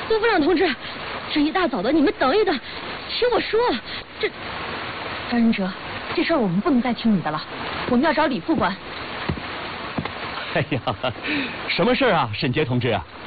杜部长同志，这一大早的，你们等一等，听我说，张仁哲，这事儿我们不能再听你的了，我们要找李副官。 哎呀，什么事啊，沈杰同志啊？